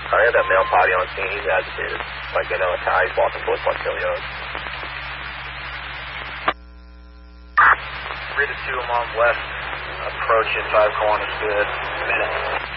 I had that male potty on scene. He's agitated. Like, you know, how he's walking towards Montpelier. 3 to 2, I'm on west. Approach at 5 corners, good. Minute.